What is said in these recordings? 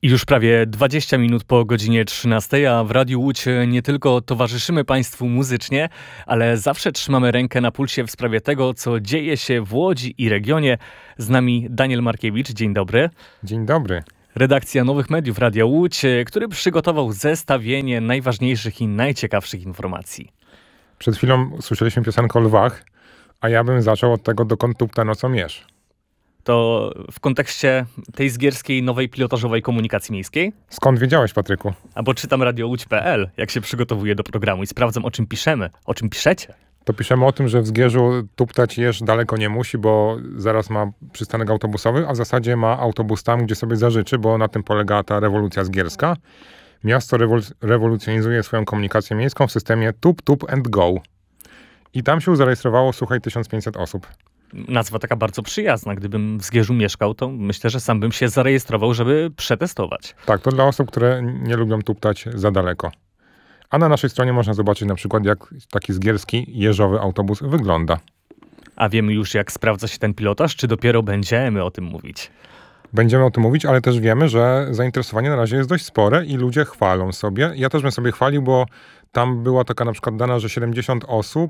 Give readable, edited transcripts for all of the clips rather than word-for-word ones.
I już prawie 20 minut po godzinie 13, a w Radiu Łódź nie tylko towarzyszymy Państwu muzycznie, ale zawsze trzymamy rękę na pulsie w sprawie tego, co dzieje się w Łodzi i regionie. Z nami Daniel Markiewicz. Dzień dobry. Dzień dobry. Redakcja Nowych Mediów Radia Łódź, który przygotował zestawienie najważniejszych i najciekawszych informacji. Przed chwilą słyszeliśmy piosenkę o lwach, a ja bym zaczął od tego, dokąd tupta nocą mierz. To w kontekście tej zgierskiej nowej pilotażowej komunikacji miejskiej? Skąd wiedziałeś, Patryku? Albo czytam radiołódź.pl, jak się przygotowuję do programu i sprawdzam, o czym piszemy, o czym piszecie. To piszemy o tym, że w Zgierzu tuptać jeż daleko nie musi, bo zaraz ma przystanek autobusowy, a w zasadzie ma autobus tam, gdzie sobie zażyczy, bo na tym polega ta rewolucja zgierska. Miasto rewolucjonizuje swoją komunikację miejską w systemie tup, tup and go. I tam się zarejestrowało, słuchaj, 1500 osób. Nazwa taka bardzo przyjazna. Gdybym w Zgierzu mieszkał, to myślę, że sam bym się zarejestrował, żeby przetestować. Tak, to dla osób, które nie lubią tuptać za daleko. A na naszej stronie można zobaczyć na przykład, jak taki zgierski jeżowy autobus wygląda. A wiemy już, jak sprawdza się ten pilotaż, czy dopiero będziemy o tym mówić? Będziemy o tym mówić, ale też wiemy, że zainteresowanie na razie jest dość spore i ludzie chwalą sobie. Ja też bym sobie chwalił, bo tam była taka na przykład dana, że 70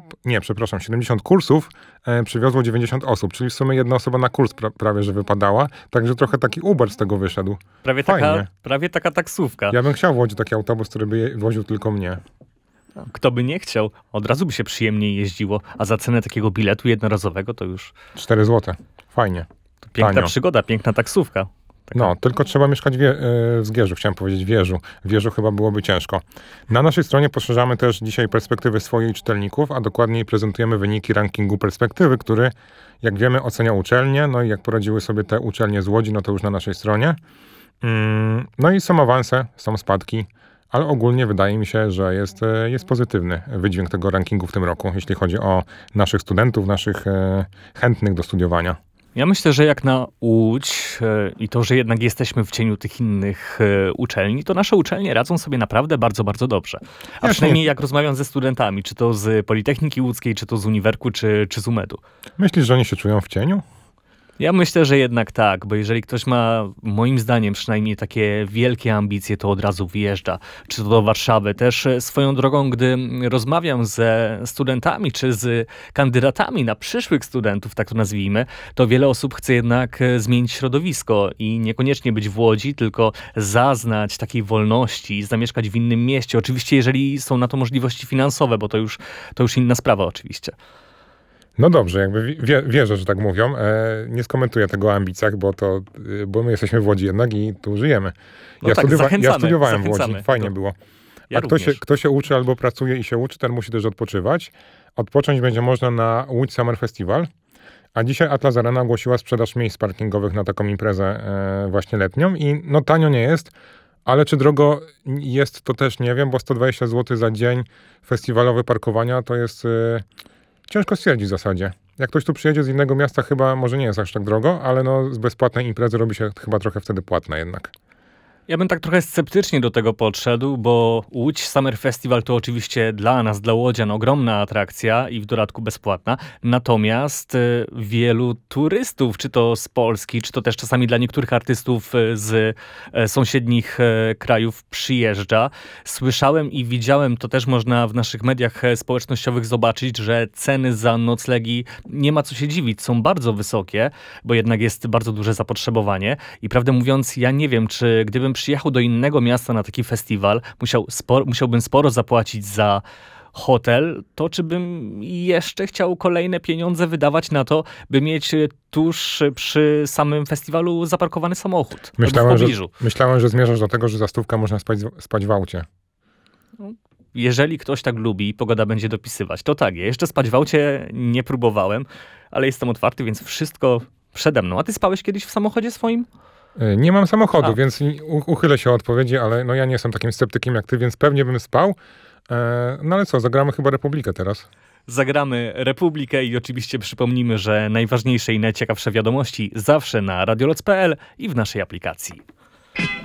kursów przywiozło 90 osób, czyli w sumie jedna osoba na kurs prawie, że wypadała. Także trochę taki Uber z tego wyszedł. Prawie taka taksówka. Ja bym chciał w Łodzi taki autobus, który by woził tylko mnie. Kto by nie chciał, od razu by się przyjemniej jeździło, a za cenę takiego biletu jednorazowego to już 4 zł. Fajnie. piękna Tanio. przygoda, piękna taksówka. No, tylko trzeba mieszkać w Zgierzu, chciałem powiedzieć Wieżu. W Wieżu chyba byłoby ciężko. Na naszej stronie poszerzamy też dzisiaj perspektywy swoich czytelników, a dokładniej prezentujemy wyniki rankingu perspektywy, który, jak wiemy, ocenia uczelnie. No i jak poradziły sobie te uczelnie z Łodzi, no to już na naszej stronie. No i są awanse, są spadki, ale ogólnie wydaje mi się, że jest pozytywny wydźwięk tego rankingu w tym roku, jeśli chodzi o naszych studentów, naszych chętnych do studiowania. Ja myślę, że jak na Łódź i to, że jednak jesteśmy w cieniu tych innych uczelni, to nasze uczelnie radzą sobie naprawdę bardzo, bardzo dobrze. A przynajmniej jak rozmawiam ze studentami, czy to z Politechniki Łódzkiej, czy to z Uniwerku, czy z UMED-u. Myślisz, że oni się czują w cieniu? Ja myślę, że jednak tak, bo jeżeli ktoś ma, moim zdaniem przynajmniej takie wielkie ambicje, to od razu wyjeżdża, czy to do Warszawy. Też swoją drogą, gdy rozmawiam ze studentami, czy z kandydatami na przyszłych studentów, tak to nazwijmy, to wiele osób chce jednak zmienić środowisko i niekoniecznie być w Łodzi, tylko zaznać takiej wolności, zamieszkać w innym mieście. Oczywiście, jeżeli są na to możliwości finansowe, bo to już inna sprawa oczywiście. No dobrze, jakby wierzę, że tak mówią. Nie skomentuję tego o ambicjach, bo my jesteśmy w Łodzi jednak i tu żyjemy. No Ja studiowałem w Łodzi, fajnie było. Ja kto się uczy albo pracuje i się uczy, ten musi też odpoczywać. Odpocząć będzie można na Łódź Summer Festival. A dzisiaj Atlas Arena ogłosiła sprzedaż miejsc parkingowych na taką imprezę właśnie letnią. I no tanio nie jest, ale czy drogo jest, to też nie wiem, bo 120 zł za dzień festiwalowy parkowania to jest... Ciężko stwierdzić w zasadzie. Jak ktoś tu przyjedzie z innego miasta, chyba może nie jest aż tak drogo, ale no z bezpłatnej imprezy robi się chyba trochę wtedy płatne jednak. Ja bym tak trochę sceptycznie do tego podszedł, bo Łódź Summer Festival to oczywiście dla nas, dla łodzian, ogromna atrakcja i w dodatku bezpłatna. Natomiast wielu turystów, czy to z Polski, czy to też czasami dla niektórych artystów z sąsiednich krajów przyjeżdża. Słyszałem i widziałem, to też można w naszych mediach społecznościowych zobaczyć, że ceny za noclegi, nie ma co się dziwić, są bardzo wysokie, bo jednak jest bardzo duże zapotrzebowanie. I prawdę mówiąc, ja nie wiem, czy gdybym przyjechał do innego miasta na taki festiwal, musiałbym sporo zapłacić za hotel, to czy bym jeszcze chciał kolejne pieniądze wydawać na to, by mieć tuż przy samym festiwalu zaparkowany samochód w pobliżu. Myślałem, że zmierzasz do tego, że za stówkę można spać w aucie. Jeżeli ktoś tak lubi i pogoda będzie dopisywać, to tak. Ja jeszcze spać w aucie nie próbowałem, ale jestem otwarty, więc wszystko przede mną. A ty spałeś kiedyś w samochodzie swoim? Nie mam samochodu, więc uchylę się od odpowiedzi, ale no ja nie jestem takim sceptykiem jak ty, więc pewnie bym spał. No ale co, zagramy chyba Republikę teraz. Zagramy Republikę i oczywiście przypomnimy, że najważniejsze i najciekawsze wiadomości zawsze na radioloc.pl i w naszej aplikacji.